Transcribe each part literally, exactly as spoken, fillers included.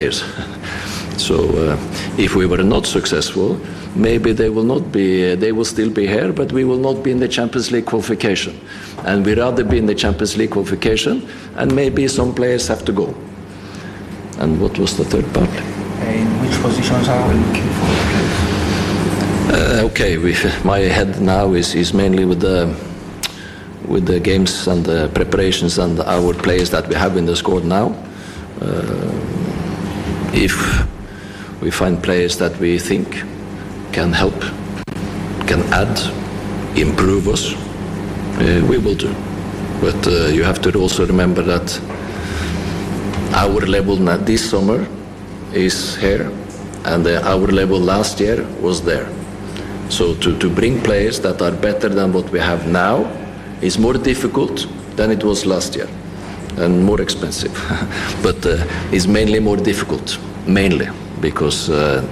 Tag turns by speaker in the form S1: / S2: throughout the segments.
S1: years. So uh, if we were not successful, maybe they will not be, uh, they will still be here, but we will not be in the Champions League qualification. And we'd rather be in the Champions League qualification, and maybe some players have to go. And what was the third part?
S2: In which positions are we looking for?
S1: Uh, okay, we, my head now is, is mainly with the with the games and the preparations and our players that we have in the squad now. Uh, if we find players that we think can help, can add, improve us, uh, we will do. But uh, you have to also remember that our level this summer is here, and uh, our level last year was there. So to, to bring players that are better than what we have now is more difficult than it was last year, and more expensive. But uh, it's mainly more difficult, mainly because uh,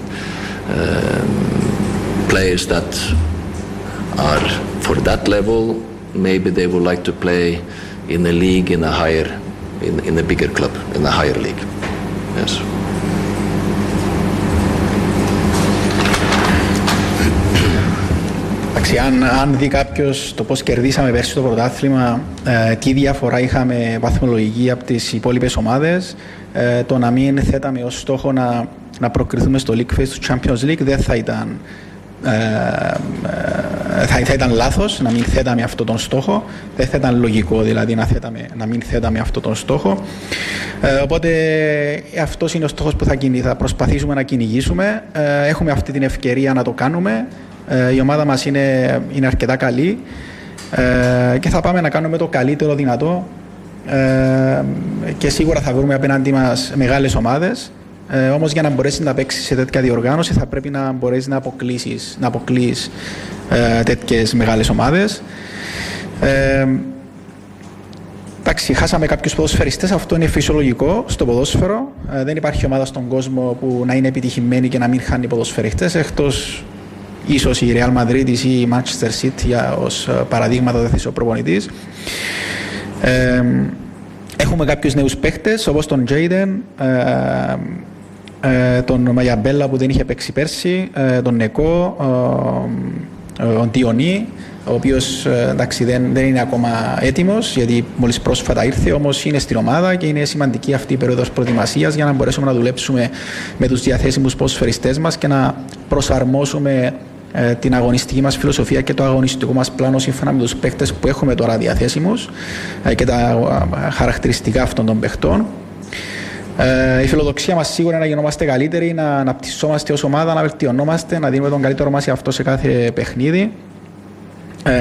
S1: um, players that are for that level, maybe they would like to play in a league in a higher, in, in a bigger club, in a higher league. Yes.
S2: Αν, αν δει κάποιος το πώς κερδίσαμε πέρσι το πρωτάθλημα, ε, τι διαφορά είχαμε βαθμολογική από τις υπόλοιπες ομάδες, ε, το να μην θέταμε ως στόχο να, να προκριθούμε στο League Phase του Champions League δεν θα ήταν, ε, ε, θα, θα ήταν λάθος να μην θέταμε αυτόν τον στόχο, δεν θα ήταν λογικό δηλαδή να, θέταμε, να μην θέταμε αυτόν τον στόχο. Ε, οπότε αυτός είναι ο στόχος που θα, θα προσπαθήσουμε να κυνηγήσουμε, ε, έχουμε αυτή την ευκαιρία να το κάνουμε. Η ομάδα μας είναι, είναι αρκετά καλή ε, και θα πάμε να κάνουμε το καλύτερο δυνατό ε, και σίγουρα θα βρούμε απέναντί μας μεγάλες ομάδες, ε, όμως για να μπορέσεις να παίξεις σε τέτοια διοργάνωση θα πρέπει να μπορέσεις να αποκλείσεις, να αποκλείσεις ε, τέτοιες μεγάλες ομάδες. Ε, εντάξει, χάσαμε κάποιους ποδοσφαιριστές, αυτό είναι φυσιολογικό στο ποδόσφαιρο, ε, δεν υπάρχει ομάδα στον κόσμο που να είναι επιτυχημένη και να μην χάνει ποδοσφαιριστές, εκτός ίσως η Real Madrid ή η Manchester City ως παραδείγματα δεν θες ο προπονητής. Ε, έχουμε κάποιους νέους παίχτες όπως τον Jaden, ε, ε, τον Μαγιαμπέλα που δεν είχε παίξει πέρσι, ε, τον Νεκό, ε, ε, τον Διονί, ο οποίος εντάξει, δεν, δεν είναι ακόμα έτοιμος γιατί μόλις πρόσφατα ήρθε, όμως είναι στην ομάδα και είναι σημαντική αυτή η περίοδος προετοιμασίας για να μπορέσουμε να δουλέψουμε με τους διαθέσιμους ποδοσφαιριστές μας και να προσαρμόσουμε ε, την αγωνιστική μας φιλοσοφία και το αγωνιστικό μας πλάνο σύμφωνα με τους παίκτες που έχουμε τώρα διαθέσιμους ε, και τα ε, χαρακτηριστικά αυτών των παιχτών. Ε, η φιλοδοξία μας σίγουρα είναι να γινόμαστε καλύτεροι, να αναπτυσσόμαστε ως ομάδα, να βελτιωνόμαστε, να δίνουμε τον καλύτερο μας αυτό σε κάθε παιχνίδι. Ε,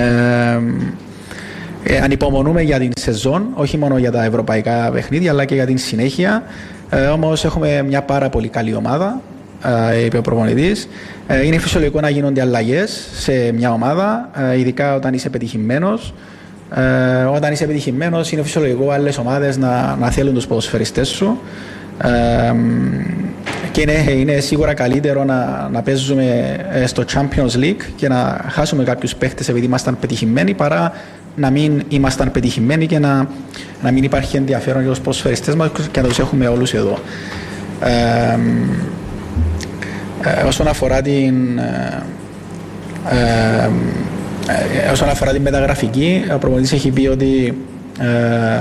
S2: ε, ανυπομονούμε για την σεζόν, όχι μόνο για τα ευρωπαϊκά παιχνίδια αλλά και για την συνέχεια, ε, όμως έχουμε μια πάρα πολύ καλή ομάδα, ε, είπε ο προπονητής. Ε, είναι φυσιολογικό να γίνονται αλλαγές σε μια ομάδα, ε, ειδικά όταν είσαι πετυχημένος. Ε, όταν είσαι πετυχημένος είναι φυσιολογικό άλλες ομάδες να, να θέλουν τους ποδοσφαιριστές σου. Ε, και είναι, είναι σίγουρα καλύτερο να, να παίζουμε στο Champions League και να χάσουμε κάποιους παίχτες επειδή ήμασταν πετυχημένοι παρά να μην ήμασταν πετυχημένοι και να, να μην υπάρχει ενδιαφέρον για τους ποδοσφαιριστές μας και να τους έχουμε όλους εδώ. Ε, ε, όσον αφορά την ε, ε, ε, όσον αφορά την μεταγραφική, ο προπονητής έχει πει ότι ε,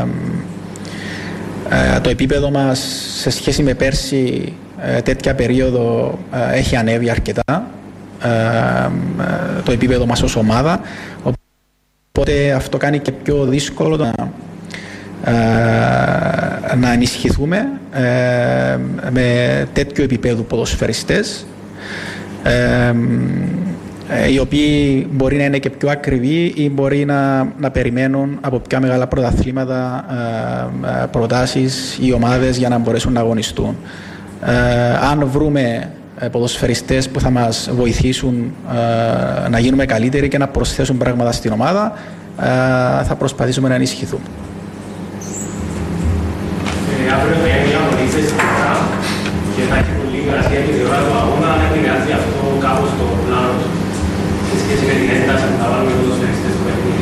S2: ε, το επίπεδο μας σε σχέση με πέρσι τέτοια περίοδο έχει ανέβει αρκετά το επίπεδο μας ως ομάδα, οπότε αυτό κάνει και πιο δύσκολο να, να ενισχυθούμε με τέτοιο επίπεδο ποδοσφαιριστές οι οποίοι μπορεί να είναι και πιο ακριβοί ή μπορεί να, να περιμένουν από πιο μεγάλα πρωταθλήματα προτάσεις ή ομάδες για να μπορέσουν να αγωνιστούν. Uh, αν βρούμε uh, ποδοσφαιριστές που θα μας βοηθήσουν uh, να γίνουμε καλύτεροι και να προσθέσουν πράγματα στην ομάδα, uh, θα προσπαθήσουμε να ενισχυθούμε.
S3: Αύριο θα γίνει αγωνιστές και θα έχει πολύ γρασία και διορά του αγώνα, αν επηρεάζει αυτό κάπως το πλάνο σε σχέση με την ένταση που θα βάλουμε ποδοσφαιριστές στο παιχνίδι.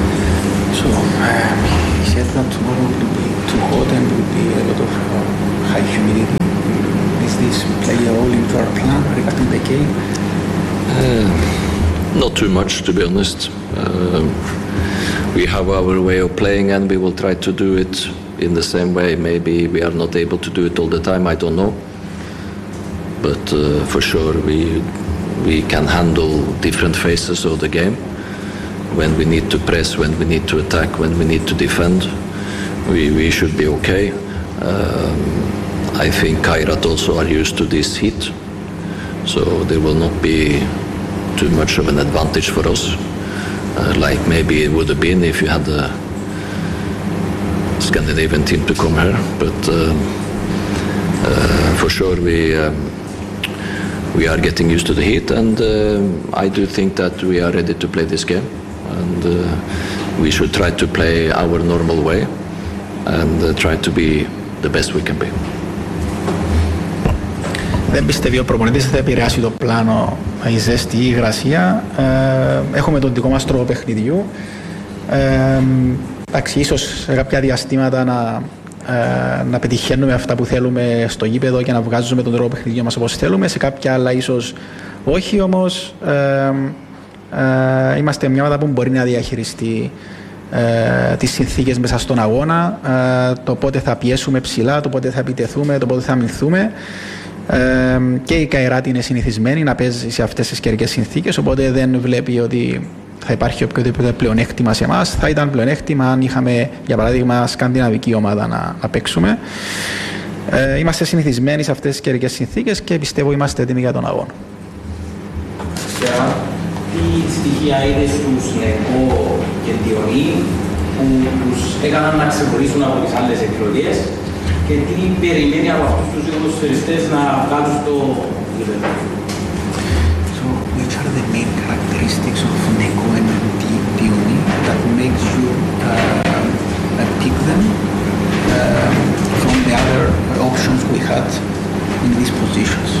S2: So, uh, he said that tomorrow will be too hot and will be a lot of uh, high humidity. Does this play a role into our plan regarding the game?
S1: Uh, not too much, to be honest. Uh, we have our way of playing and we will try to do it in the same way. Maybe we are not able to do it all the time, I don't know. But uh, for sure we we can handle different phases of the game. When we need to press, when we need to attack, when we need to defend, we, we should be okay. Um, I think Kairat also are used to this heat, so there will not be too much of an advantage for us, uh, like maybe it would have been if you had the Scandinavian team to come here. But uh, uh, for sure we um, we are getting used to the heat, and uh, I do think that we are ready to play this game, and uh, we should try to play our normal way and uh, try to be the best we can be.
S2: Δεν πιστεύει ο προπονητής θα επηρεάσει το πλάνο η ζέστη ή η υγρασία. Ε, έχουμε τον δικό μας τρόπο παιχνιδιού. Ε, εντάξει, ίσως σε κάποια διαστήματα να, ε, να πετυχαίνουμε αυτά που θέλουμε στο γήπεδο και να βγάζουμε τον τρόπο παιχνιδιού μας όπως θέλουμε. Σε κάποια άλλα ίσως όχι, όμως ε, ε, είμαστε μια ομάδα που μπορεί να διαχειριστεί ε, τις συνθήκες μέσα στον αγώνα, ε, το πότε θα πιέσουμε ψηλά, το πότε θα επιτεθούμε, το πότε θα αμυνθούμε. Ε, και η Καϊράτη είναι συνηθισμένη να παίζει σε αυτές τις καιρικές συνθήκες, οπότε δεν βλέπει ότι θα υπάρχει οποιοδήποτε πλεονέκτημα σε εμάς. Θα ήταν πλεονέκτημα αν είχαμε, για παράδειγμα, σκανδιναβική ομάδα να, να παίξουμε. Ε, είμαστε συνηθισμένοι σε αυτές τις καιρικές συνθήκες και πιστεύω είμαστε έτοιμοι για τον αγώνα.
S4: Τι στοιχεία είδε στους Νεκό και Διονύ που τους έκαναν να ξεχωρίσουν από τις άλλες εκλογές και τι περιμένει από αυτούς τους δύο ποδοσφαιριστές να βγάλουν στο γήπεδο?
S2: So, which are the main characteristics of Neko and Diony that makes you uh, pick them uh, from the other options we had in these positions?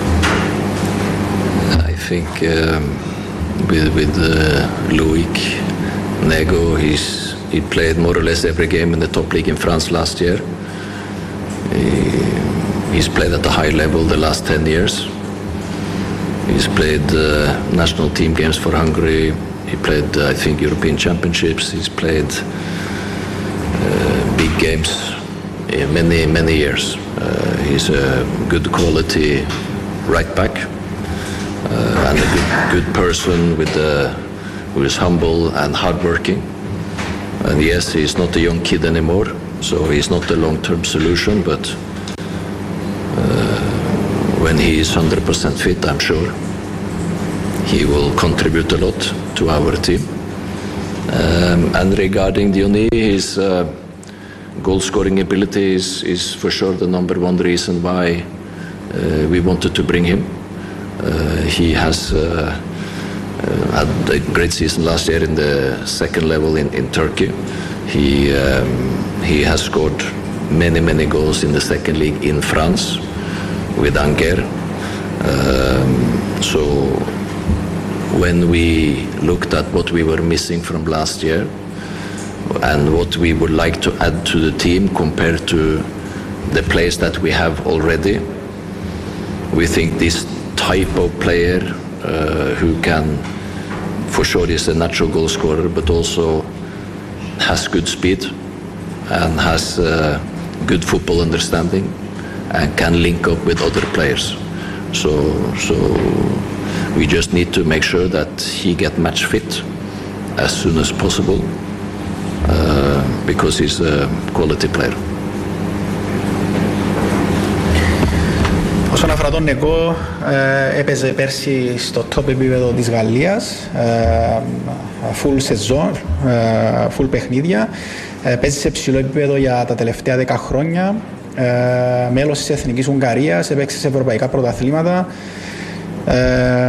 S1: I think um, with with uh, Loic Nego, he's he played more or less every game in the top league in France last year. He, he's played at a high level the last ten years. He's played uh, national team games for Hungary. He played, uh, I think, European Championships. He's played uh, big games in many, many years. Uh, he's a good quality right back uh, and a good, good person with uh, who is humble and hardworking. And yes, he's not a young kid anymore, so he's not a long-term solution, but uh, when he is one hundred percent fit, I'm sure he will contribute a lot to our team. Um, and regarding Diony, his uh, goal-scoring ability is, is for sure the number one reason why uh, we wanted to bring him. Uh, he has uh, uh, had a great season last year in the second level in, in Turkey. He um, he has scored many many goals in the second league in France with Angers. Um, so when we looked at what we were missing from last year and what we would like to add to the team compared to the players that we have already, we think this type of player uh, who can, for sure, is a natural goal scorer, but also has good speed and has uh, good football understanding and can link up with other players. So, so we just need to make sure that he get match fit as soon as possible uh, because he's a quality player.
S2: Όσον αφορά τον Νεκό, ε, έπαιζε πέρσι στο top επίπεδο της Γαλλίας, ε, full σεζόν, ε, full παιχνίδια. Ε, παίζει σε ψηλό επίπεδο για τα τελευταία δέκα χρόνια. Ε, μέλος της Εθνικής Ουγγαρίας, έπαιξε σε ευρωπαϊκά πρωταθλήματα. Ε,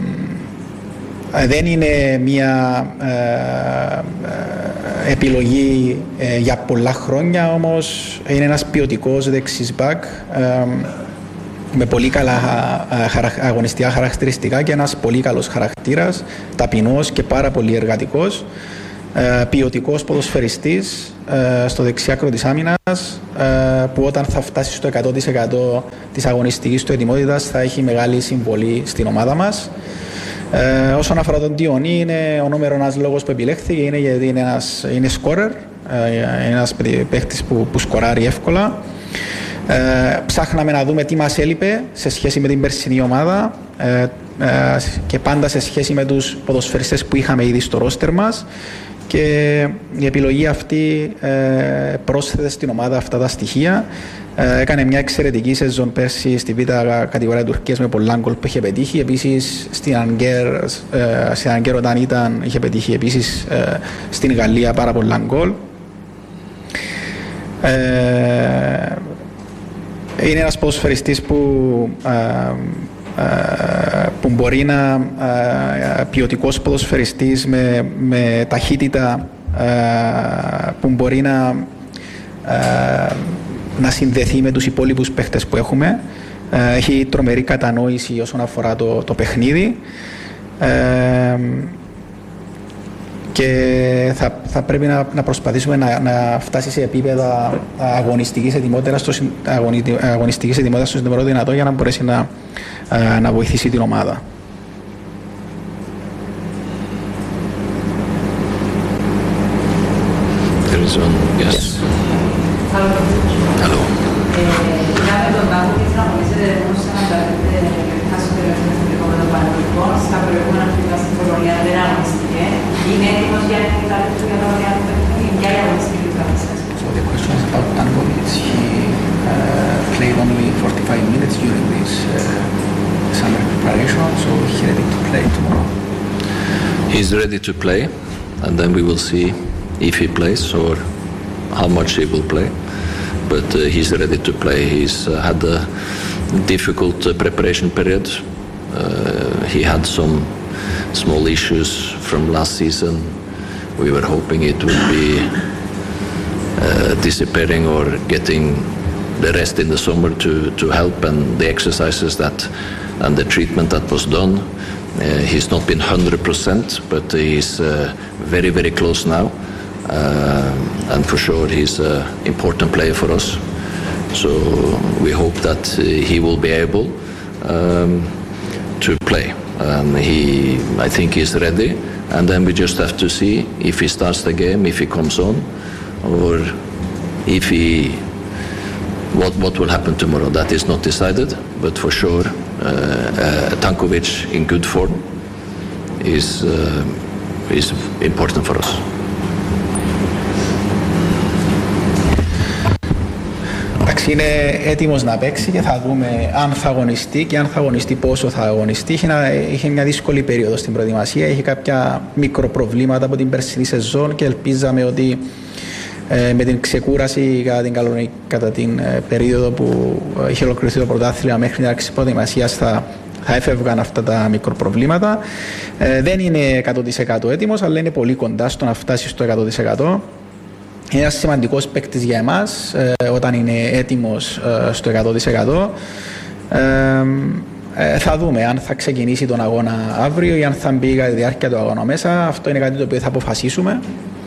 S2: δεν είναι μια ε, ε, επιλογή ε, για πολλά χρόνια, όμως είναι ένας ποιοτικός δεξής μπακ ε, με πολύ καλά αγωνιστικά χαρακτηριστικά και ένας πολύ καλός χαρακτήρας, ταπεινός και πάρα πολύ εργατικός. ποιοτικός ποδοσφαιριστής στο δεξιάκρο της άμυνας, που όταν θα φτάσει στο εκατό τοις εκατό της αγωνιστικής του ετοιμότητας θα έχει μεγάλη συμβολή στην ομάδα μας. Ε, όσον αφορά τον Διονύ, είναι ο νούμερο ένας λόγος που επιλέχθηκε, είναι γιατί είναι, ένας, είναι σκόρερ, ε, ένας παίχτης που, που σκοράρει εύκολα. Ε, ψάχναμε να δούμε τι μας έλειπε σε σχέση με την περσινή ομάδα ε, ε, και πάντα σε σχέση με τους ποδοσφαιριστές που είχαμε ήδη στο ρόστερ μας, και η επιλογή αυτή ε, πρόσθεται στην ομάδα αυτά τα στοιχεία. Ε, έκανε μια εξαιρετική σεζόν πέρσι στη β' κατηγορία Τουρκίας με πολλά γκολ που είχε πετύχει. Επίσης στην Αγκέρ, ε, στην Αγκέρ όταν ήταν είχε πετύχει επίσης ε, στην Γαλλία πάρα πολλά γκολ. Ε, είναι ένας ποδοσφαιριστής που ε, που μπορεί να ποιοτικός ποδοσφαιριστής με, με ταχύτητα, που μπορεί να, να συνδεθεί με τους υπόλοιπους παίχτες που έχουμε. Έχει τρομερή κατανόηση όσον αφορά το, το παιχνίδι, και θα, θα πρέπει να, να προσπαθήσουμε να, να φτάσει σε επίπεδα αγωνιστικής ετοιμότητας στο, αγωνιστικής ετοιμότητας στο συντομότερο δυνατό, για να μπορέσει να, να βοηθήσει την ομάδα.
S1: Yes. Hello.
S5: Είναι έτοιμος για να επιταλέψει για το για η αγωνιστική του κατάσταση.
S2: So the question is about Tankovic. He uh, played only forty-five minutes during this uh, summer preparation, so he's ready to play tomorrow.
S1: He's ready to play, and then we will see if he plays or how much he will play. But uh, he's ready to play. He's uh, had a difficult uh, preparation period. Uh, he had some small issues from last season. We were hoping it would be uh, disappearing or getting the rest in the summer to, to help, and the exercises that and the treatment that was done. Uh, he's not been one hundred percent, but he's uh, very, very close now. Uh, and for sure he's an important player for us. So we hope that uh, he will be able um, to play. Um, he, I think he's ready, and then we just have to see if he starts the game, if he comes on, or if he, what what will happen tomorrow. That is not decided, but for sure, uh, uh, Tankovic in good form is uh, is important for us.
S2: Είναι έτοιμος να παίξει και θα δούμε αν θα αγωνιστεί και αν θα αγωνιστεί πόσο θα αγωνιστεί. Είχε, ένα, είχε μια δύσκολη περίοδο στην προετοιμασία, είχε κάποια μικροπροβλήματα από την περσινή σεζόν και ελπίζαμε ότι ε, με την ξεκούραση κατά την, καλονική, κατά την ε, περίοδο που είχε ολοκληρωθεί το πρωτάθλημα μέχρι την αρχή της προετοιμασίας θα, θα έφευγαν αυτά τα μικροπροβλήματα. Ε, δεν είναι εκατό τοις εκατό έτοιμος, αλλά είναι πολύ κοντά στο να φτάσει στο εκατό τοις εκατό. Είναι ένας σημαντικός παίκτης για εμάς ε, όταν είναι έτοιμος ε, στο εκατό τοις εκατό. Ε, ε, θα δούμε αν θα ξεκινήσει τον αγώνα αύριο ή αν θα μπει κατά τη διάρκεια του αγώνα μέσα. Αυτό είναι κάτι το οποίο θα αποφασίσουμε.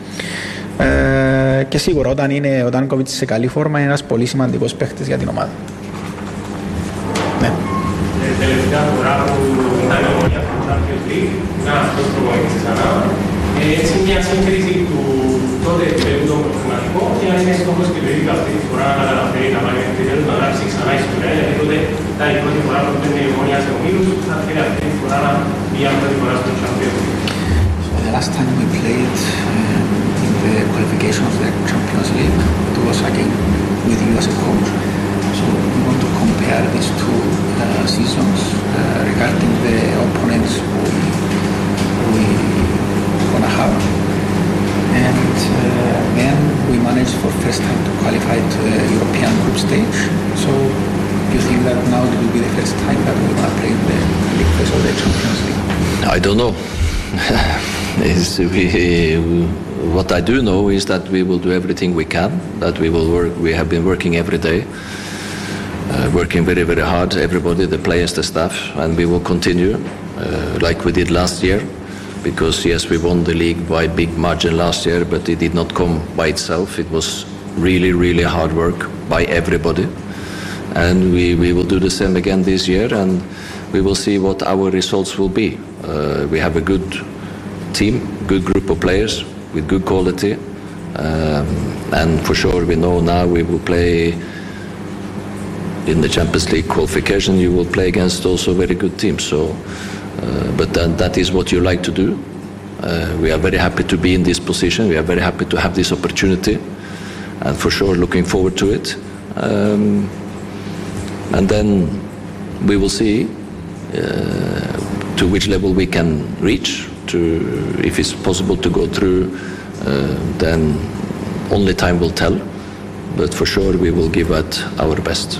S2: Ε, και σίγουρα όταν είναι ο Τάνκοβιτς σε καλή φόρμα είναι ένας πολύ σημαντικός παίκτης για την ομάδα. Ναι.
S3: Τελευταία φορά που ήταν η Ομόνια στο Champions League, ήταν αυτός προπονητής ξανά. Έτσι μια σύγκριση του τότε περίπου των προβληματικών και αν είναι στόχος και το ίδιο αυτή τη φορά να καταφέρει να πάει μέχρι τέλος να γράψει ξανά ιστορία, γιατί τότε ήταν η πρώτη φορά που έπαιρνε η Ομόνια σε ομίλους, θα θέλει αυτή τη φορά να μπει άλλη πρώτη φορά στο Champions League.
S2: So the last time we played uh, in the qualification of the Champions League, it was again with you as a coach. So we want to compare these two uh, seasons uh, regarding the opponents we, we gonna have. And uh, then we managed for first time to qualify to the European group stage. So do you think that now it will be the first time that we're gonna play in the league phase of the Champions League?
S1: I don't know. is we, what I do know is that we will do everything we can, that we will work, we have been working every day, uh, working very, very hard, everybody, the players, the staff, and we will continue uh, like we did last year, because yes, we won the league by big margin last year, but it did not come by itself. It was really, really hard work by everybody. And we, we will do the same again this year, and we will see what our results will be. Uh, we have a good team, good group of players with good quality, um, and for sure we know now we will play in the Champions League qualification. You will play against also very good teams. So, uh, but then that is what you like to do. Uh, we are very happy to be in this position. We are very happy to have this opportunity, and for sure looking forward to it. Um, and then we will see uh, to which level we can reach. To, if it's possible to go through, uh, then only time will tell. But for sure we will give it our best.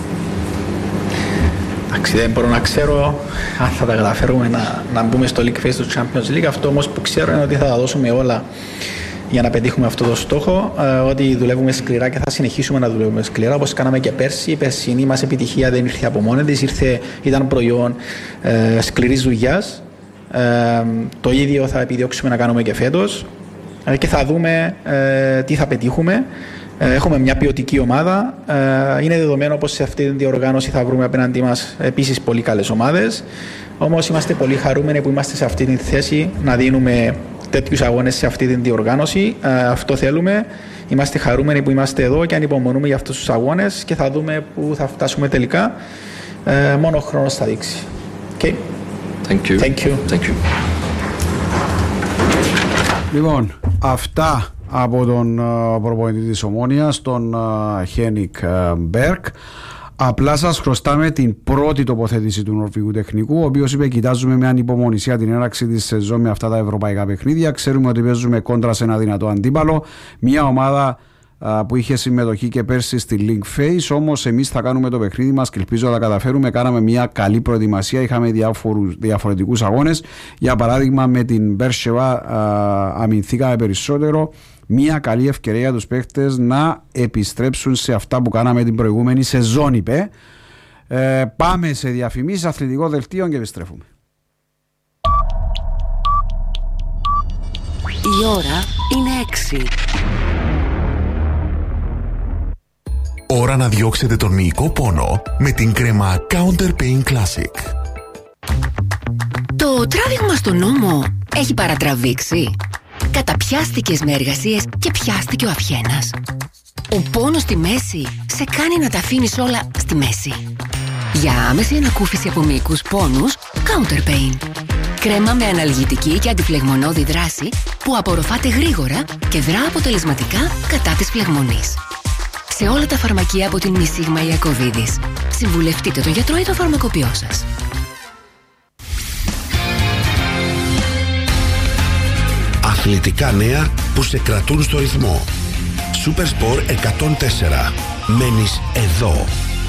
S2: Εντάξει, δεν μπορώ να ξέρω αν θα τα καταφέρουμε να, να μπούμε στο League Phase του Champions League. Αυτό όμως που ξέρω είναι ότι θα τα δώσουμε όλα για να πετύχουμε αυτό το στόχο, ε, ότι δουλεύουμε σκληρά και θα συνεχίσουμε να δουλεύουμε σκληρά, όπως κάναμε και πέρσι. Η περσινή μας επιτυχία δεν ήρθε από μόνη της, ήρθε, ήταν προϊόν ε, σκληρής δουλειάς. Ε, το ίδιο θα επιδιώξουμε να κάνουμε και φέτος, ε, και θα δούμε ε, τι θα πετύχουμε. Ε, έχουμε μια ποιοτική ομάδα. Ε, είναι δεδομένο πως σε αυτή την διοργάνωση θα βρούμε απέναντί μας επίσης πολύ καλές ομάδες. Όμως είμαστε πολύ χαρούμενοι που είμαστε σε αυτή τη θέση να δίνουμε τέτοιους αγώνες σε αυτή την διοργάνωση. Ε, αυτό θέλουμε. Είμαστε χαρούμενοι που είμαστε εδώ και ανυπομονούμε για αυτούς τους αγώνες και θα δούμε που θα φτάσουμε τελικά. Ε, μόνο ο χρόνος θα δείξει. Okay.
S1: Thank you.
S2: Thank you.
S1: Thank you.
S6: Λοιπόν, αυτά από τον uh, προπονητή της Ομόνοιας, τον Χένικ uh, Μπέρκ. Απλά σας χρωστάμε την πρώτη τοποθέτηση του νορβηγού τεχνικού, ο οποίος είπε: κοιτάζουμε με ανυπομονησία την έναρξη της σεζόν με αυτά τα ευρωπαϊκά παιχνίδια. Ξέρουμε ότι παίζουμε κόντρα σε ένα δυνατό αντίπαλο. Μια ομάδα uh, που είχε συμμετοχή και πέρσι στη League Phase. Όμως εμείς θα κάνουμε το παιχνίδι μας και ελπίζω να τα καταφέρουμε. Κάναμε μια καλή προετοιμασία. Είχαμε διάφορους, διαφορετικούς αγώνες. Για παράδειγμα, με την Μπέρσεβα uh, αμυνθήκαμε περισσότερο. Μια καλή ευκαιρία για τους παίχτες να επιστρέψουν σε αυτά που κάναμε την προηγούμενη σεζόν, είπε. Ε, πάμε σε διαφημίσεις, αθλητικό δελτίο και επιστρέφουμε.
S7: Η ώρα είναι έξι.
S8: Ώρα να διώξετε τον μυϊκό πόνο με την κρέμα Counter Pain Classic.
S7: Το τράβηγμα στον ώμο έχει παρατραβήξει. Καταπιάστηκες με εργασίες και πιάστηκε ο αυχένας. Ο πόνος στη μέση σε κάνει να τα αφήνεις όλα στη μέση. Για άμεση ανακούφιση από μυϊκούς πόνους, Counter Pain. Κρέμα με αναλγητική και αντιφλεγμονώδη δράση που απορροφάται γρήγορα και δρά αποτελεσματικά κατά της φλεγμονής. Σε όλα τα φαρμακεία από την Μισίγμα Ιακωβίδης. Συμβουλευτείτε τον γιατρό ή το φαρμακοποιό σας.
S9: Αθλητικά νέα που σε κρατούν στο ρυθμό. Supersport εκατόν τέσσερα. Μένεις εδώ.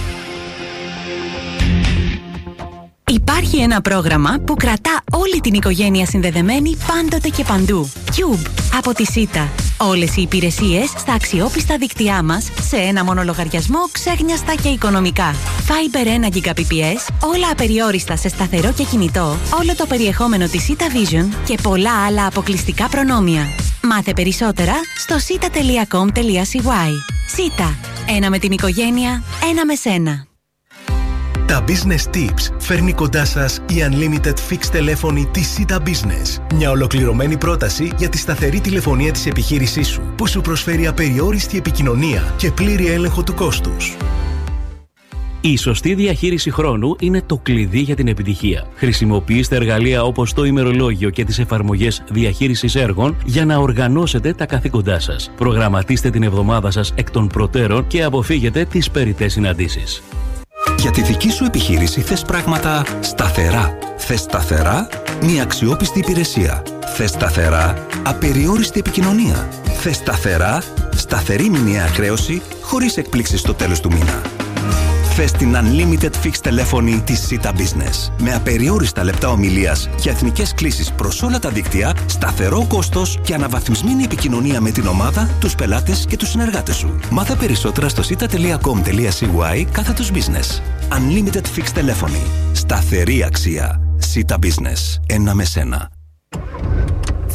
S10: Υπάρχει ένα πρόγραμμα που κρατά όλη την οικογένεια συνδεδεμένη πάντοτε και παντού. Cube από τη ΣΥΤΑ. Όλες οι υπηρεσίες στα αξιόπιστα δίκτυά μας σε ένα μόνο λογαριασμό, ξέχνιαστα και οικονομικά. Fiber ένα Gbps, όλα απεριόριστα σε σταθερό και κινητό, όλο το περιεχόμενο της ΣΥΤΑ Vision και πολλά άλλα αποκλειστικά προνόμια. Μάθε περισσότερα στο σίτα τελεία κομ τελεία σι γουάι. ΣΥΤΑ. Ένα με την οικογένεια, ένα με σένα.
S11: Τα Business Tips φέρνει κοντά σας η Unlimited Fixed τηλέφωνη της ΣΥΤΑ Business. Μια ολοκληρωμένη πρόταση για τη σταθερή τηλεφωνία της επιχείρησής σου, που σου προσφέρει απεριόριστη επικοινωνία και πλήρη έλεγχο του κόστους.
S12: Η σωστή διαχείριση χρόνου είναι το κλειδί για την επιτυχία. Χρησιμοποιήστε εργαλεία όπως το ημερολόγιο και τις εφαρμογές διαχείρισης έργων για να οργανώσετε τα καθήκοντά σας. Προγραμματίστε την εβδομάδα σας εκ των προτέρων και αποφύγετε τις περιττές συναντήσεις.
S13: Για τη δική σου επιχείρηση θες πράγματα σταθερά. Θες σταθερά μια αξιόπιστη υπηρεσία. Θες σταθερά απεριόριστη επικοινωνία. Θες σταθερά σταθερή μηνιαία χρέωση χωρίς εκπλήξεις στο τέλος του μήνα. Θες την Unlimited Fixed τηλέφωνη της ΣΥΤΑ Business. Με απεριόριστα λεπτά ομιλίας και εθνικές κλήσεις προς όλα τα δίκτυα, σταθερό κόστος και αναβαθμισμένη επικοινωνία με την ομάδα, τους πελάτες και τους συνεργάτες σου. Μάθε περισσότερα στο σίτα τελεία κομ τελεία σι γουάι κάθετος business. Unlimited Fixed τηλέφωνη. Σταθερή αξία. ΣΥΤΑ Business. Ένα με σένα.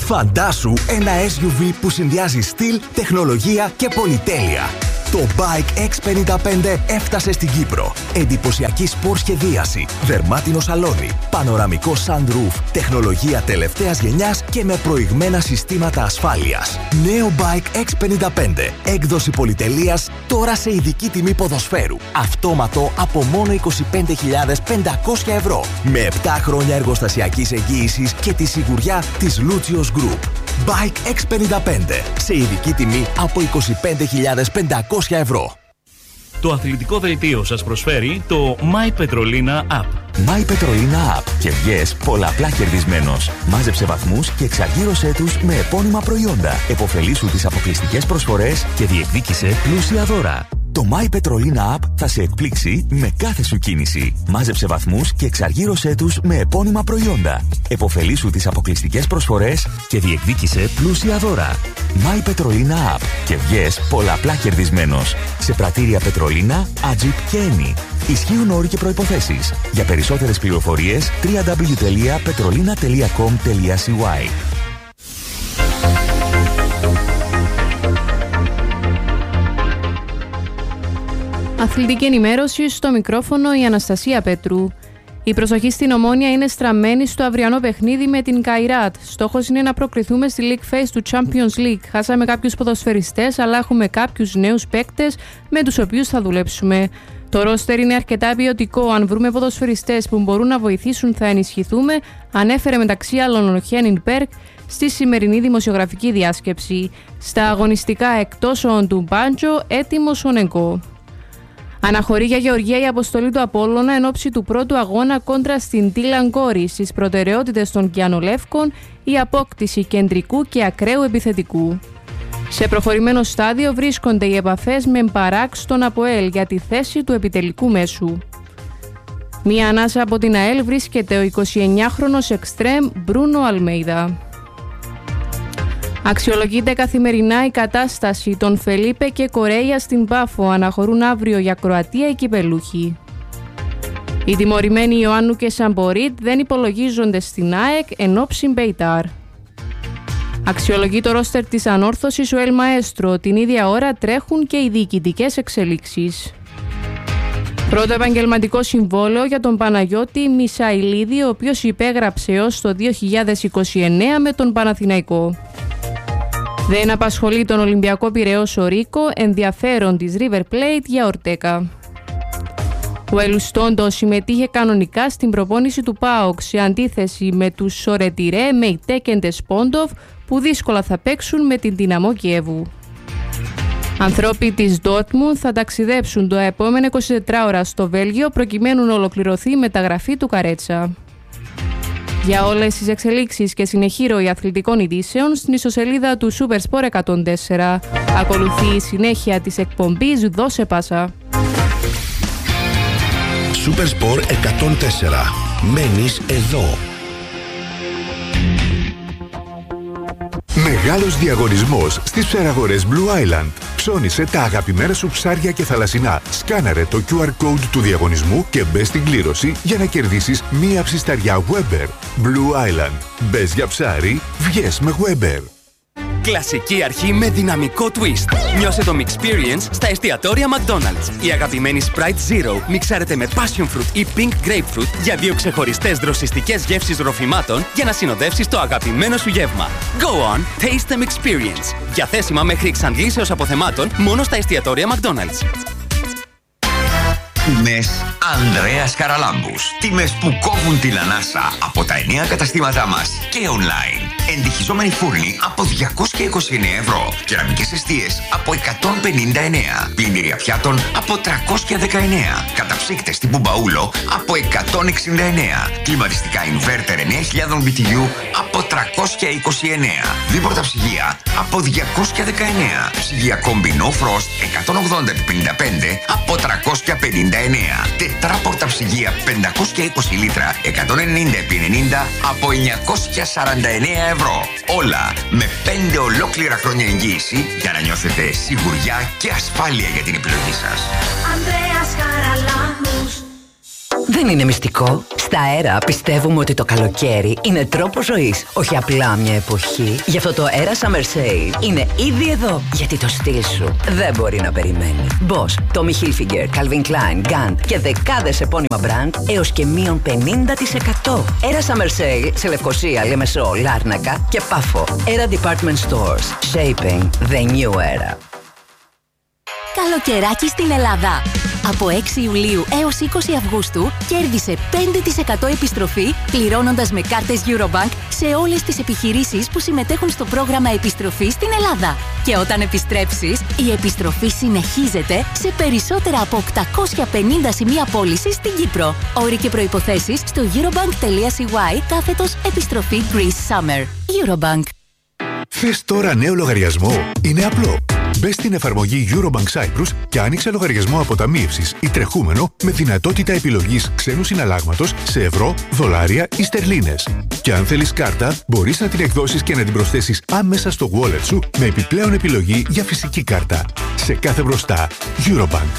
S14: Φαντάσου ένα ες γιου βι που συνδυάζει στυλ, τεχνολογία και πολυτέλεια. Το Bike εξ πενήντα πέντε έφτασε στην Κύπρο. Εντυπωσιακή σπορ σχεδίαση, δερμάτινο σαλόνι, πανοραμικό sunroof, τεχνολογία τελευταίας γενιάς και με προηγμένα συστήματα ασφάλειας. Νέο Bike εξ πενήντα πέντε, έκδοση πολυτελείας, τώρα σε ειδική τιμή ποδοσφαίρου. Αυτόματο από μόνο είκοσι πέντε χιλιάδες πεντακόσια ευρώ. Με επτά χρόνια εργοστασιακής εγγύησης και τη σιγουριά της Lucios Group. Bike εξ πενήντα πέντε, σε ειδική τιμή από είκοσι πέντε χιλιάδες πεντακόσια ευρώ.
S12: Το αθλητικό δελτίο σας προσφέρει το My Petrolina App.
S15: My Petrolina App και βγες πολλαπλά κερδισμένος. Μάζεψε βαθμούς και εξαργύρωσέ τους με επώνυμα προϊόντα. Εποφελήσου τις αποκλειστικές προσφορές και διεκδίκησε πλούσια δώρα. Το My Petrolina App θα σε εκπλήξει με κάθε σου κίνηση. Μάζεψε βαθμούς και εξαργύρωσέ τους με επώνυμα προϊόντα. Εποφελήσου τις αποκλειστικές προσφορές και διεκδίκησε πλούσια δώρα. My Petrolina App και βγες πολλαπλά κερδισμένος. Σε πρατήρια Πετρολίνα, Ατζιπ και Eni. Ισχύουν όροι και προϋποθέσεις. Για περισσότερες πληροφορίες double-u double-u double-u τελεία petrolina τελεία com τελεία σι γουάι.
S16: Αθλητική ενημέρωση, στο μικρόφωνο η Αναστασία Πέτρου. Η προσοχή στην Ομόνια είναι στραμμένη στο αυριανό παιχνίδι με την Καϊράτ. Στόχος είναι να προκριθούμε στη League Phase του Champions League. Χάσαμε κάποιους ποδοσφαιριστές, αλλά έχουμε κάποιους νέους παίκτες με τους οποίους θα δουλέψουμε. Το ρόστερ είναι αρκετά ποιοτικό. Αν βρούμε ποδοσφαιριστές που μπορούν να βοηθήσουν, θα ενισχυθούμε, ανέφερε μεταξύ άλλων ο Χένιν Μπέρκ στη σημερινή δημοσιογραφική διάσκεψη. Στα αγωνιστικά εκτός ο Ντουμπάντζο, έτοιμος ο Νεγκό. Αναχωρεί για Γεωργία η αποστολή του Απόλλωνα εν ώψη του πρώτου αγώνα κόντρα στην Τίλαν Κόρη. Στις προτεραιότητες των Κιανολεύκων η απόκτηση κεντρικού και ακραίου επιθετικού. Σε προχωρημένο στάδιο βρίσκονται οι επαφές με Μπαράκ στον ΑΠΟΕΛ για τη θέση του επιτελικού μέσου. Μία ανάσα από την ΑΕΛ βρίσκεται ο εικοσιεννιάχρονος εξτρέμ Μπρούνο Αλμέιδα. Αξιολογείται καθημερινά η κατάσταση των Φελίπε και Κορέια στην Πάφο. Αναχωρούν αύριο για Κροατία οι κυπελούχοι. Οι τιμωρημένοι Ιωάννου και Σαμπορίτ δεν υπολογίζονται στην ΑΕΚ εν ώψη Μπεϊτάρ. Αξιολογεί το ρόστερ της Ανόρθωσης ο Ελ Μαέστρο. Την ίδια ώρα τρέχουν και οι διοικητικές εξελίξεις. Πρώτο επαγγελματικό συμβόλαιο για τον Παναγιώτη Μισαηλίδη, ο οποίος υπέγραψε έως το δύο χιλιάδες είκοσι εννέα με τον Παναθηναϊκό. Δεν απασχολεί τον Ολυμπιακό Πειραιώς ο Ρίκο, ενδιαφέρον της River Plate για Ορτέκα. Ο Ελουστόντο συμμετείχε κανονικά στην προπόνηση του ΠΑΟΚ σε αντίθεση με τους Σορετιρέ, Μεϊτέ και Ντεσπόντοφ που δύσκολα θα παίξουν με την Δυναμό Κιέβου. Ανθρώποι της Ντόρτμουντ θα ταξιδέψουν το επόμενο είκοσι τέσσερις ώρα στο Βέλγιο προκειμένου να ολοκληρωθεί η μεταγραφή του Καρέτσα. Για όλες τις εξελίξεις και συνεχή ροή αθλητικών ειδήσεων στην ιστοσελίδα του Supersport εκατόν τέσσερα. Ακολουθεί η συνέχεια της εκπομπής «Δώσε πάσα».
S9: Supersport εκατόν τέσσερα. Μένεις εδώ.
S17: Μεγάλος διαγωνισμός στις ψαραγορές Blue Island. Ψώνισε τα αγαπημένα σου ψάρια και θαλασσινά. Σκάναρε το κιου αρ code του διαγωνισμού και μπες στην κλήρωση για να κερδίσεις μία ψισταριά Weber. Blue Island. Μπες για ψάρι, βγες με Weber.
S18: Κλασική αρχή με δυναμικό twist. Νιώσε το Mixperience στα εστιατόρια McDonald's. Η αγαπημένη Sprite Zero μιξάρεται με Passion Fruit ή Pink Grapefruit για δύο ξεχωριστές δροσιστικές γεύσεις ροφημάτων για να συνοδεύσεις το αγαπημένο σου γεύμα. Go on, taste the Mixperience. Διαθέσιμα μέχρι εξαντλήσεως αποθεμάτων μόνο στα εστιατόρια McDonald's.
S19: Τιμές Ανδρέας Χαραλάμπους. Τιμές που κόβουν την ανάσα από τα εννέα καταστήματά μας και online. Εντυχιζόμενοι φούρνοι από διακόσια είκοσι εννέα ευρώ. Κεραμικές εστίες από εκατόν πενήντα εννέα. Πλυντήρια πιάτων από τριακόσια δεκαεννέα. Καταψύκτες τύπου μπαούλο από εκατόν εξήντα εννέα. Κλιματιστικά inverter εννέα χιλιάδες μπι τι γιου από τριακόσια είκοσι εννέα. Δίποτα ψυγεία από διακόσια δεκαεννέα. Ψυγεία Combi No Frost εκατόν ογδόντα επί πενήντα πέντε από τριακόσια πενήντα εννέα. Τετράπορτα ψυγεία πεντακόσια είκοσι λίτρα εκατόν ενενήντα επί ενενήντα από εννιακόσια σαράντα εννέα ευρώ. Όλα με πέντε ολόκληρα χρόνια εγγύηση για να νιώθετε σιγουριά και ασφάλεια για την επιλογή σας.
S7: Δεν είναι μυστικό. Στα
S20: Στα Αέρα πιστεύουμε ότι το καλοκαίρι είναι τρόπος ζωής, όχι απλά μια εποχή. Γι' αυτό το Αέρα Summer Sale είναι ήδη εδώ, γιατί το στυλ σου δεν μπορεί να περιμένει. Boss, Tommy Hilfiger, Calvin Klein, Gant και δεκάδες επώνυμα brand έως και μείον πενήντα τοις εκατό. Αέρα Summer Sale σε Λευκοσία, Λεμεσό, Λάρνακα και Πάφο. Αέρα Department Stores. Shaping the new era.
S21: Καλοκαιράκι στην Ελλάδα. Από έξι Ιουλίου έως είκοσι Αυγούστου κέρδισε πέντε τοις εκατό επιστροφή πληρώνοντας με κάρτες Eurobank σε όλες τις επιχειρήσεις που συμμετέχουν στο πρόγραμμα επιστροφής στην Ελλάδα. Και όταν επιστρέψεις, η επιστροφή συνεχίζεται σε περισσότερα από οκτακόσια πενήντα σημεία πώλησης στην Κύπρο. Όροι και προϋποθέσεις στο eurobank.cy κάθετος επιστροφή Greece Summer. Eurobank.
S17: Θες τώρα νέο λογαριασμό? Είναι απλό. Μπες στην εφαρμογή Eurobank Cyprus και άνοιξε λογαριασμό αποταμίευσης ή τρεχούμενο με δυνατότητα επιλογής ξένου συναλλάγματος σε ευρώ, δολάρια ή στερλίνες. Και αν θέλεις κάρτα, μπορείς να την εκδώσεις και να την προσθέσεις άμεσα στο wallet σου με επιπλέον επιλογή για φυσική κάρτα. Σε κάθε μπροστά, Eurobank.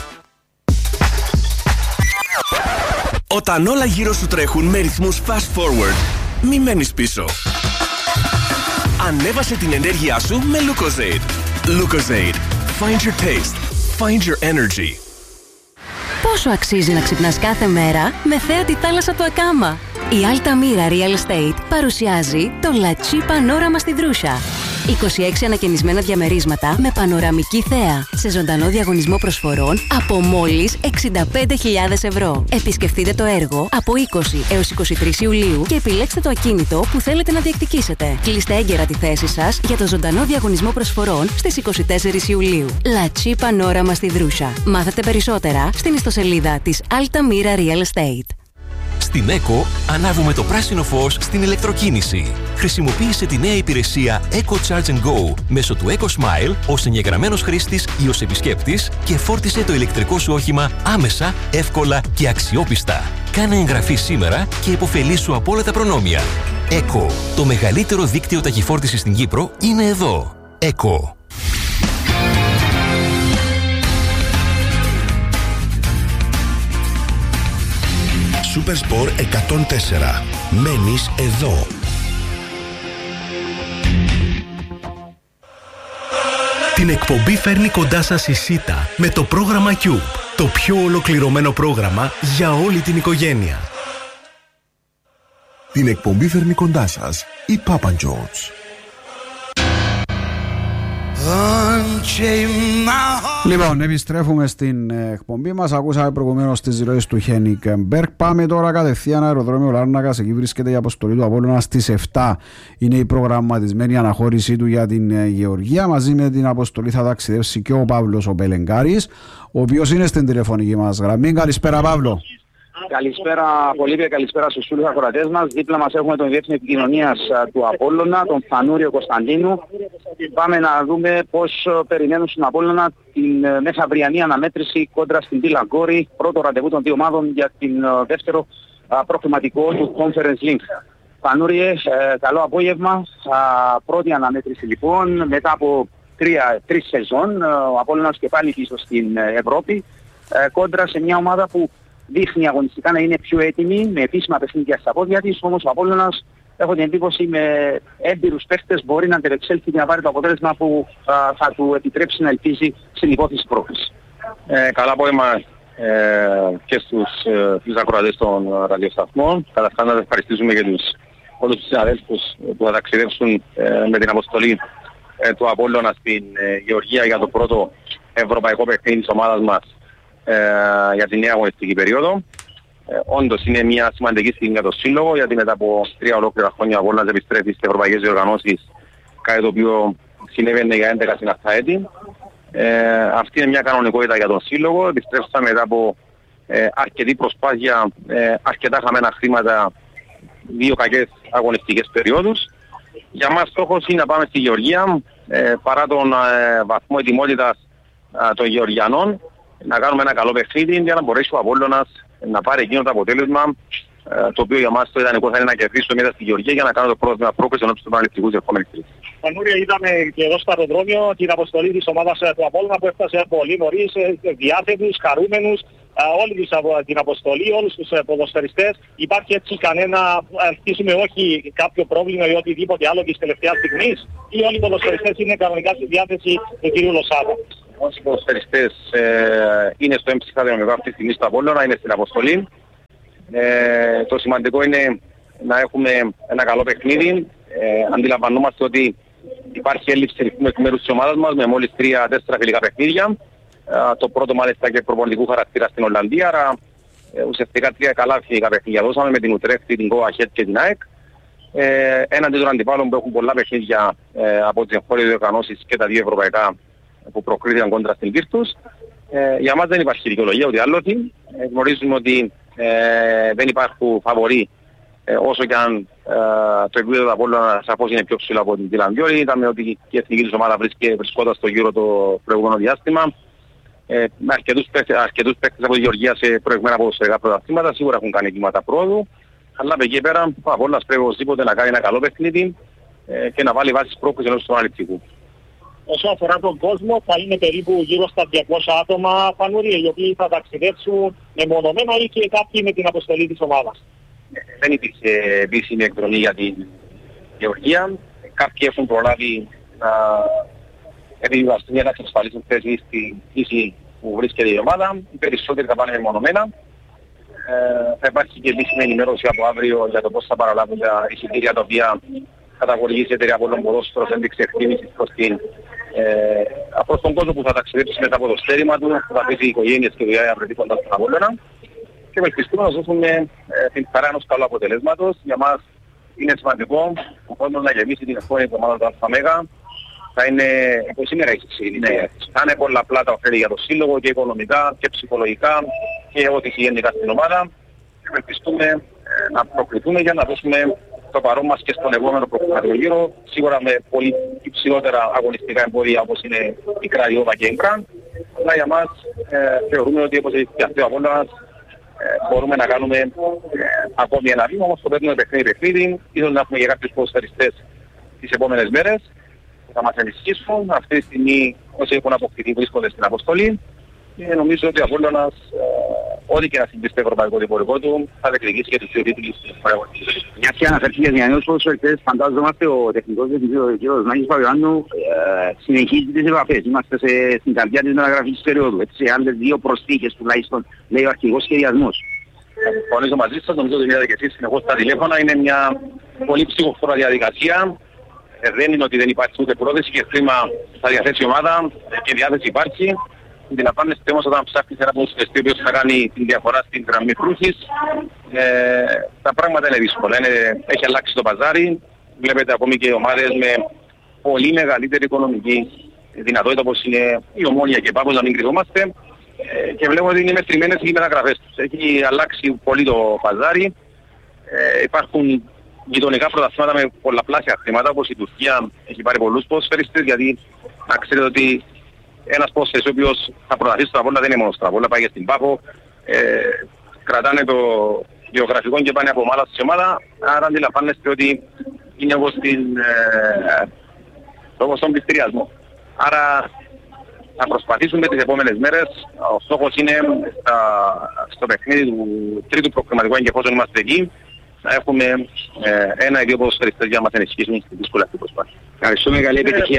S11: Όταν όλα γύρω σου τρέχουν με ρυθμούς fast forward, μη μένεις πίσω. Ανέβασε την ενέργειά σου με Lucozade. Lucozade. Find your taste. Find your energy.
S21: Πόσο αξίζει να ξυπνάς κάθε μέρα με θέα τη θάλασσα του Ακάμα? Η Altamira Real Estate παρουσιάζει το La Chi Panorama στη Δρούσα. είκοσι έξι ανακαινισμένα διαμερίσματα με πανοραμική θέα σε ζωντανό διαγωνισμό προσφορών από μόλις εξήντα πέντε χιλιάδες ευρώ. Επισκεφτείτε το έργο από είκοσι έως είκοσι τρεις Ιουλίου και επιλέξτε το ακίνητο που θέλετε να διεκδικήσετε. Κλείστε έγκαιρα τη θέση σας για το ζωντανό διαγωνισμό προσφορών στις είκοσι τέσσερις Ιουλίου. La Chi Panorama στη Δρούσα. Μάθετε περισσότερα στην ιστοσελίδα της Altamira Real Estate.
S22: Στην ΕΚΟ ανάβουμε το πράσινο φως στην ηλεκτροκίνηση. Χρησιμοποίησε τη νέα υπηρεσία Eco Charge and Go μέσω του EcoSmile ως εγγεγραμμένος χρήστης ή ως επισκέπτης και φόρτισε το ηλεκτρικό σου όχημα άμεσα, εύκολα και αξιόπιστα. Κάνε εγγραφή σήμερα και υποφελήσου από όλα τα προνόμια. ΕΚΟ, το μεγαλύτερο δίκτυο ταχυφόρτισης στην Κύπρο, είναι εδώ. ΕΚΟ.
S9: Supersport εκατόν τέσσερα. Μένεις εδώ.
S11: Την εκπομπή φέρνει κοντά σας η ΣΥΤΑ με το πρόγραμμα Cube. Το πιο ολοκληρωμένο πρόγραμμα για όλη την οικογένεια.
S23: Την εκπομπή φέρνει κοντά σας η Papa John's.
S6: Λοιπόν, επιστρέφουμε στην εκπομπή μας. Ακούσαμε προηγουμένως τις ροές του Χένικ Μπέρκ. Πάμε τώρα κατευθείαν αεροδρόμιο Λάρνακας. Εκεί βρίσκεται η αποστολή του Απόλλωνα. Στις επτά είναι η προγραμματισμένη αναχώρησή του για την Γεωργία. Μαζί με την αποστολή θα ταξιδεύσει και ο Παύλος ο Πελεγκάρης, ο οποίος είναι στην τηλεφωνική μας γραμμή. Καλησπέρα, Παύλο.
S24: Καλησπέρα Πολύβια, καλησπέρα στους φίλους ακροατές μας. Δίπλα μας έχουμε τον Διεύθυνο Επικοινωνίας του Απόλλωνα, τον Φανούριο Κωνσταντίνου. Πάμε να δούμε πώς περιμένουν στον Απόλλωνα την μεθαυριανή αναμέτρηση κόντρα στην Τιλαγκόρη, πρώτο ραντεβού των δύο ομάδων για την δεύτερο προκριματικό του Conference League. Φανούριε, καλό απόγευμα. Πρώτη αναμέτρηση λοιπόν, μετά από τρία, τρεις σεζόν, ο Απόλλωνας και πάλι πίσω στην Ευρώπη, κόντρα σε μια ομάδα που δείχνει αγωνιστικά να είναι πιο έτοιμη, με επίσημα παιχνίδια στα πόδια της, όμως ο Απόλλωνας, έχω την εντύπωση, με έμπειρους παίχτες μπορεί να αντεπεξέλθει και να πάρει το αποτέλεσμα που α, θα του επιτρέψει να ελπίζει στην υπόθεση πρόκληση.
S25: Ε, καλά απόγευμα ε, και στους ε, φίλους ακροατές των ραδιοσταθμών. Καταρχάς να ευχαριστήσουμε και τους όλους τους συναδέλφους που θα ταξιδεύσουν ε, με την αποστολή ε, του Απόλλωνα στην ε, Γεωργία για το πρώτο ευρωπαϊκό παιχνίδι της ομάδας μας Ε, για την νέα αγωνιστική περίοδο. Ε, όντως είναι μια σημαντική στιγμή για το Σύλλογο, γιατί μετά από τρία ολόκληρα χρόνια ο Απόλλωνας επιστρέφει στις ευρωπαϊκές διοργανώσεις, κάτι το οποίο συνέβαινε για έντεκα συναυτά έτη. Ε, αυτή είναι μια κανονικότητα για τον Σύλλογο. Επιστρέψαμε μετά από ε, αρκετή προσπάθεια, ε, αρκετά χαμένα χρήματα, δύο κακές αγωνιστικές περιόδους. Για μας στόχος είναι να πάμε στη Γεωργία, ε, παρά τον ε, βαθμό ετοιμότητας ε, των Γεωργιανών, να κάνουμε ένα καλό παιχνίδι για να μπορέσει ο Απόλλωνας να πάρει εκείνο το αποτέλεσμα, το οποίο για μας το ιδανικό θα είναι να κερδίσουμε μέσα στη Γεωργία για να κάνουμε το πρώτο πρόκληση ενώπιση του Πανεπιστημίου της ερχόμενης τρίτης.
S26: Φανούρια, είδαμε και εδώ στο αεροδρόμιο την αποστολή της ομάδας του Απόλλωνα που έφτασε πολύ νωρίς, διάθετους, χαρούμενους. όλη τους από την αποστολή, όλους τους ποδοσφαιριστές. Υπάρχει έτσι κανένα, αρχίσουμε όχι κάποιο πρόβλημα ή οτιδήποτε άλλο της τελευταίας στιγμής, ή όλοι οι ποδοσφαιριστές είναι κανονικά στη διάθεση του κ. Λοσάδα?
S25: Όσοι ποδοσφαιριστές ε, είναι στο έμψυχα δυναμικό αυτή τη στιγμή στο Απόλλωνα, είναι στην αποστολή. Ε, το σημαντικό είναι να έχουμε ένα καλό παιχνίδι. Ε, αντιλαμβανόμαστε ότι υπάρχει έλλειψη ρυθμού εκ μέρους της ομάδας μας με μόλις τρία τέσσερα φιλικά παιχνίδια. Ε, το πρώτο μάλιστα και προπονητικού χαρακτήρα στην Ολλανδία, άρα ε, ουσιαστικά τρία καλά φιλικά παιχνίδια δώσαμε με την Ουτρέχτη, την Go Ahead και την ΑΕΚ. Ε, έναντι των αντιπάλων που έχουν πολλά παιχνίδια ε, από τις εγχώριες διοργανώσεις και τα δύο ευρωπαϊκά που προκρίθηκαν κόντρα στην Virtus. Ε, για μας δεν υπάρχει δικαιολογία ούτε άλλο τι. Ε, γνωρίζουμε ότι ε, δεν υπάρχουν φαβοροί ε, όσο και αν ε, το επίπεδο του Απόλλωνα σαφώς είναι πιο ψηλό από την Τιλανδιόρη. Είδαμε ότι η εθνική της ομάδα βρισκόταν στο γύρο το προηγούμενο διάστημα. Ε, με αρκετούς παίκτες, αρκετούς παίκτες από τη Γεωργία σε προηγμένα ποδοσφαιρικά πρωταθλήματα σίγουρα έχουν κάνει κύματα πρόοδου. Αλλά από εκεί πέρα ο Απόλλωνας πρέπει οπωσδήποτε να κάνει ένα καλό παιχνίδι ε, και να βάλει βάσεις πρόκλησης ενός του αναλυτικού.
S26: Όσο αφορά τον κόσμο, θα είναι περίπου γύρω στα διακόσια άτομα, Φανούρη, οι οποίοι θα ταξιδέψουν μεμονωμένα ή και κάποιοι με την αποστολή της ομάδας.
S25: Δεν υπήρξε επίσημη εκδρομή για την Γεωργία. Κάποιοι έχουν προλάβει να επιβιβαστούν για να εξασφαλίσουν θέση στη φύση που βρίσκεται η ομάδα. Οι περισσότεροι θα πάνε μεμονωμένα. Ε, θα υπάρχει και επίσημη ενημέρωση από αύριο για το πώς θα παραλάβουν τα εισιτήρια τα οποία καταγωγήσει η εταιρεία Απόλλων Ποδόσφαιρος, ένδειξη εκτίμησης προς, την, ε, προς τον κόσμο που θα ταξιδέψει μετά από το στέρημα του, που θα αφήσει οι οικογένειες και δουλειά απρετύποντας στον Απόλλωνα. Και ευελπιστούμε να δώσουμε ε, την χαρά ενός καλού αποτελέσματος. Για μας είναι σημαντικό ο κόσμος να γεμίσει την ευκόνια της ομάδας του ΑΜΕΓΑ. Θα είναι, όπως σήμερα έχει ναι. θα είναι πολλαπλά τα ωφέλη για το σύλλογο και οικονομικά και ψυχολογικά και ό,τι γενικά στην ομάδα. Ευελπιστούμε ε, να προκριθούμε για να δώσουμε το παρόν μας και στον επόμενο προκριματικό γύρο, σίγουρα με πολύ υψηλότερα αγωνιστικά εμπόδια όπως είναι η Κραϊόβα και η Γκραν. Αλλά για μας ε, θεωρούμε ότι όπως έχει φτιαχτεί ο Απόλλωνας ε, μπορούμε να κάνουμε ε, ακόμη ένα βήμα, όμως το παίρνουμε παιχνίδι παιχνίδι. Ίσως να έχουμε για κάποιους ποδοσφαιριστές τις επόμενες μέρες που θα μας ενισχύσουν. Αυτή τη στιγμή όσοι έχουν αποκτηθεί βρίσκονται στην αποστολή. Και νομίζω ότι ο Απόλλωνας, ε, ό,τι και να συμβεί στο ευρωπαϊκό διπορικό του, θα διεκδικήσει και τους δύο τίτλους της παραγωγής.
S24: Μια και αναφέρθηκες για νέους ποδοσφαιριστές, φαντάζομαστε ο τεχνικός διευθυντής ο κ. Νάκης Παπαϊωάννου ε, συνεχίζει τις επαφές. Είμαστε σε, στην καρδιά της μεταγραφικής περίοδου. Έτσι, σε άλλες δύο προσθήκες τουλάχιστον, λέει ο αρχηγός σχεδιασμός.
S25: Συμφωνήσω μαζί σας, νομίζω ότι μιλάτε και εσείς συνεχώς στα τηλέφωνα. Είναι μια πολύ ψυχοφόρα διαδικασία. Ε, δεν είναι ότι δεν υπάρχει ούτε πρόταση και χρήμα στα διαθέσει η ομάδα και διάθεση υπάρχει. Την απάντηση όμως όταν ψάχνεις ένα ποδοσφαιριστή ο οποίος θα κάνει την διαφορά στην γραμμή κρούσης, ε, τα πράγματα είναι δύσκολα. Είναι, έχει αλλάξει το παζάρι, βλέπετε ακόμη και ομάδες με πολύ μεγαλύτερη οικονομική δυνατότητα όπως είναι η Ομόνια και Πάπος, να μην κρυβόμαστε, ε, και βλέπω ότι είναι μετρημένες οι μεταγραφές τους. Έχει αλλάξει πολύ το παζάρι, ε, υπάρχουν γειτονικά πρωταθλήματα με πολλαπλάσια χρήματα όπως η Τουρκία έχει πάρει πολλούς ποδοσφαιριστές, γιατί να ξέρετε ότι ένας ποδοσφαιριστής ο οποίος θα πρωταθλήσει στον Απόλλωνα δεν είναι μόνο στον Απόλλωνα, πάει και στην Πάφο, ε, κρατάνε το γεωγραφικό και πάνε από ομάδα σε ομάδα, άρα αντιλαμβάνεστε ότι είναι όπως, την, ε, όπως τον πληστηριασμό. Άρα θα προσπαθήσουμε τις επόμενες μέρες, ο στόχος είναι στα, στο παιχνίδι του τρίτου προκριματικού και εφόσον είμαστε εκεί, να έχουμε ε, ένα ή δύο ποδοσφαιριστές για να μας ενισχύσουν στη δύσκολη αυτή προσπάθεια.
S24: Ευχαριστούμε, καλή επιτυχία.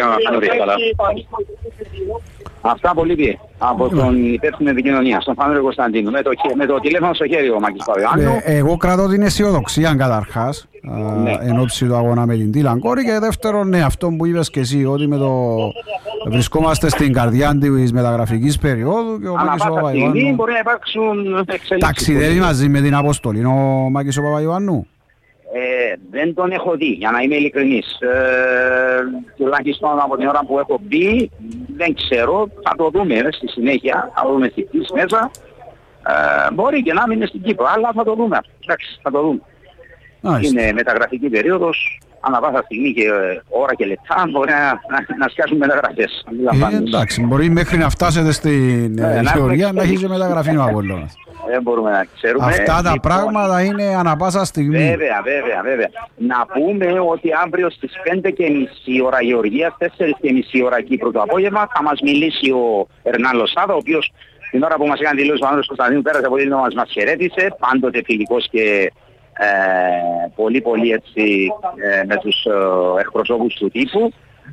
S24: Αυτά πολύ από τον υπεύθυνο επικοινωνία, στον Φανούριο Κωνσταντίνου. Με το, με το τηλέφωνο στο χέρι ο Μάκης Παπαϊωάννου.
S6: Ε, εγώ κρατώ την αισιοδοξία καταρχάς, ναι. εν ώψη του αγώνα με την Τιλανκόρη, και δεύτερον, ναι, αυτό που είπες και εσύ, ότι με το... βρισκόμαστε στην καρδιά της μεταγραφικής περίοδου και ο Μάκης ο Παπαϊωάννου
S24: μπορεί να υπάρξουν εξελίξεις.
S6: Ταξιδεύει μαζί με την αποστολή ο Μάκης ο Παπαϊωάννου.
S24: Ε, δεν τον έχω δει, για να είμαι ειλικρινής. Ε, τουλάχιστον από την ώρα που έχω μπει, δεν ξέρω, θα το δούμε στη συνέχεια, θα το δούμε στη πτήση μέσα. Ε, μπορεί και να μην είναι στην Κύπρο, αλλά θα το δούμε. Εντάξει, θα το δούμε. Άιστε. Είναι μεταγραφική περίοδος, ανά πάσα στιγμή και ώρα και λεπτά μπορεί να, να, να σκάσουν μεταγραφές.
S6: Ε, εντάξει, μπορεί μέχρι να φτάσετε στην ε, Γεωργία να έχει και μεταγραφή ο Απόλλωνας.
S24: Δεν μπορούμε να ξέρουμε.
S6: Αυτά τα λοιπόν, πράγματα είναι ανά πάσα στιγμή.
S24: Βέβαια, βέβαια, βέβαια. Να πούμε ότι αύριο στις πέντε και μισή ώρα Γεωργίας, τέσσερις και μισή ώρα Κύπρο το απόγευμα, θα μας μιλήσει ο Ερνάν Λοσάδα, ο οποίος την ώρα που μας έκανε δηλώσει ο Άνδρος Κωνσταντίνου πέρασε από την μας, μας χαιρέτησε, πάντοτε φιλικός και ε, πολύ πολύ έτσι ε, με τους ε, εκπροσώπους του τύπου.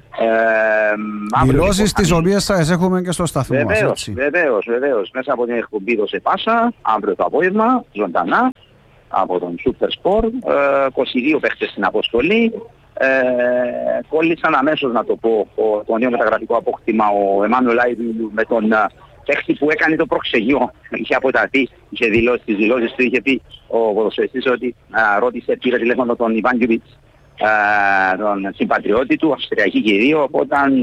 S6: Ε, δηλώσεις τις οποίες θα έχουμε και στο σταθμό
S24: βεβαίως,
S6: μας, έτσι.
S24: Βεβαίως, βεβαίως. Μέσα από την εκπομπή το ΣΕΠΑΣΑ, αύριο το απόγευμα, ζωντανά, από τον Super Sport, ε, είκοσι δύο παίχτες στην αποστολή. Ε, κόλλησαν αμέσως, να το πω, ο, το νέο μεταγραφικό απόκτημα, ο Εμμάνουελ Άιντου, με τον παίχτη που έκανε το προξενιό. Είχε αποταθεί, είχε δηλώσει τις δηλώσεις του, είχε πει ο ποδοσφαιριστής ότι α, ρώτησε, πήρε τηλέφωνο τον Ιβάν Γιουβίτς, τον συμπατριώτη του, Αυστριακοί και οι δύο, οπότε α,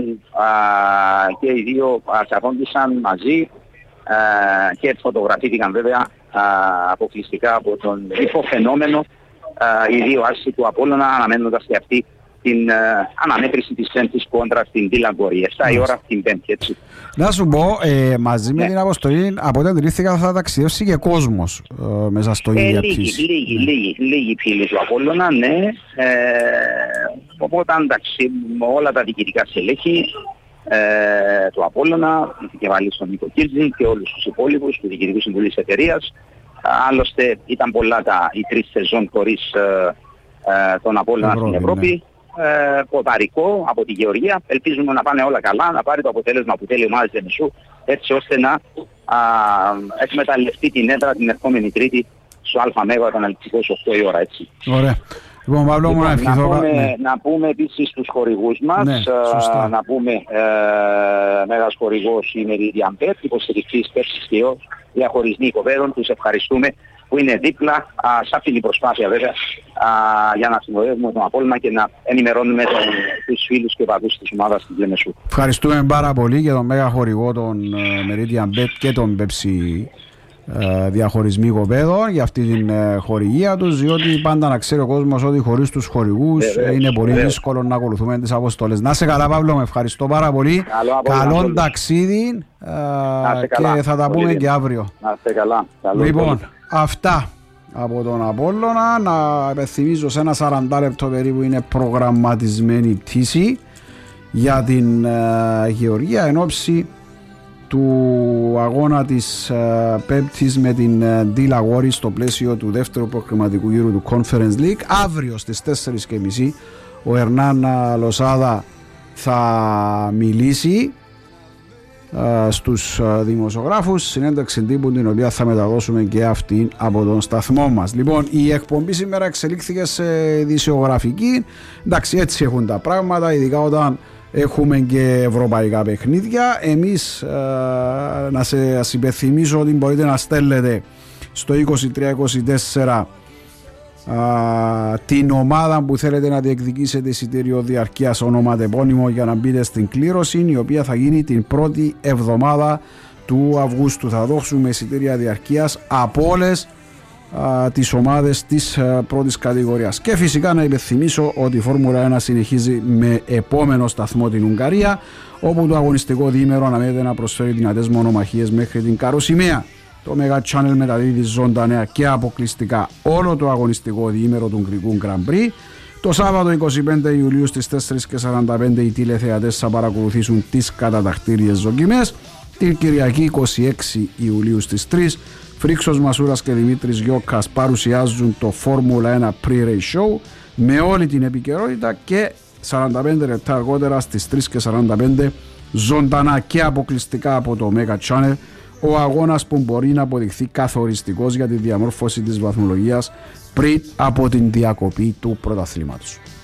S24: και οι δύο τσακώντουσαν μαζί α, και φωτογραφήθηκαν βέβαια α, αποκλειστικά από τον υποφαινόμενο α, οι δύο άσοι του Απόλλωνα, αναμένοντας και αυτή την α, αναμέτρηση της πέμπτης κόντρα στην Τίλαγκορη, επτά η ώρα την Πέμπτη, έτσι.
S6: Να σου πω, ε, μαζί με ναι. την αποστολή, από όταν αντιλήφθηκα θα ταξιδεύσει και κόσμος ε, μέσα στο
S24: ε,
S6: ίδιο
S24: λίγοι, λίγοι, λίγοι, λίγοι φίλοι του Απόλλωνα, ναι. Ε, οπότε εντάξει, με όλα τα διοικητικά στελέχη ε, του Απόλλωνα, και βάλει στον Νίκο Κίρτζη και όλους τους υπόλοιπους του Διοικητικού Συμβουλίου της εταιρείας. Άλλωστε ήταν πολλά τα, οι τρεις σεζόν χωρίς ε, ε, τον Απόλλωνα στην Ευρώπη. Ναι. Ε, ποδαρικό από τη Γεωργία. Ελπίζουμε να πάνε όλα καλά, να πάρει το αποτέλεσμα που θέλει η ομάδα της Εμισού, έτσι ώστε να α, εκμεταλλευτεί την έδρα την ερχόμενη Τρίτη στο ΑΜ επαναληπτικό στις οκτώ η ώρα, έτσι.
S6: Ωραία. Λοιπόν, Παύλο, λοιπόν, να,
S24: να, πούμε, ναι. να πούμε επίσης στους χορηγούς μας, ναι, α, να πούμε ε, μέγας χορηγός η Meridian Bet, υποστηρικτής Πέψης και ο διαχωρισμοί οικοπαίδων, τους ευχαριστούμε που είναι δίπλα, α, σε αυτή την προσπάθεια βέβαια, α, για να συνοδεύουμε τον Απόλλωνα και να ενημερώνουμε τον, τους φίλους και παδούς της ομάδας της Λεμεσού.
S6: Ευχαριστούμε πάρα πολύ για τον μέγα χορηγό των uh, Meridian Bet και τον Pepsi uh, διαχωρισμοί οικοπαίδων για αυτή την uh, χορηγία τους, διότι πάντα να ξέρει ο κόσμος ότι χωρίς τους χορηγούς ε, είναι πολύ βεβαίως. δύσκολο να ακολουθούμε τις αποστολές. Να σε καλά, Παύλο, με ευχαριστώ πάρα πολύ. Καλό, Καλό ταξίδι uh, και θα τα πούμε και αύριο.
S24: Να είστε καλά. Καλό
S6: λοιπόν,
S24: πολύ.
S6: Αυτά από τον Απόλλωνα. Να υπενθυμίζω, σε ένα σαράντα λεπτό περίπου είναι προγραμματισμένη πτήση για την uh, Γεωργία εν ώψη του αγώνα της uh, Πέμπτης με την Τίλαγκορη uh, στο πλαίσιο του δεύτερου προκριματικού γύρου του Conference League. Αύριο στις τέσσερις και μισή ο Ερνάν Λοσάδα θα μιλήσει στους δημοσιογράφους, συνέντευξη τύπου την οποία θα μεταδώσουμε και αυτή από τον σταθμό μας. Λοιπόν, η εκπομπή σήμερα εξελίχθηκε σε ειδησιογραφική. Εντάξει, έτσι έχουν τα πράγματα, ειδικά όταν έχουμε και ευρωπαϊκά παιχνίδια. Εμείς ε, να σας υπενθυμίσω ότι μπορείτε να στέλνετε στο είκοσι τρία είκοσι τέσσερα Uh, την ομάδα που θέλετε να διεκδικήσετε εισιτήριο διαρκείας ονοματεπώνυμο για να μπείτε στην κλήρωση, η οποία θα γίνει την πρώτη εβδομάδα του Αυγούστου. Θα δώσουμε εισιτήρια διαρκείας από όλες uh, τις ομάδες της uh, πρώτης κατηγορίας. Και φυσικά να υπενθυμίσω ότι η Φόρμουλα ένα συνεχίζει με επόμενο σταθμό την Ουγγαρία, όπου το αγωνιστικό διήμερο αναμένεται να προσφέρει δυνατές μονομαχίες μέχρι την Καροσημαία. Το Mega Channel μεταδίδει ζωντανά και αποκλειστικά όλο το αγωνιστικό διήμερο του Ουγγρικού Grand Prix. Το Σάββατο είκοσι πέντε Ιουλίου στις τέσσερις και σαράντα πέντε οι τηλεθεατές θα παρακολουθήσουν τις κατατακτήριες δοκιμές. Την Κυριακή είκοσι έξι Ιουλίου στις τρεις Φρίξος Μασούρας και Δημήτρης Γιώκας παρουσιάζουν το Formula ένα Pre-Race Show με όλη την επικαιρότητα, και σαράντα πέντε λεπτά αργότερα στις τρεις και σαράντα πέντε ζωντανά και αποκλειστικά από το Mega Channel ο αγώνας που μπορεί να αποδειχθεί καθοριστικός για τη διαμόρφωση της βαθμολογίας πριν από την διακοπή του πρωταθλήματος.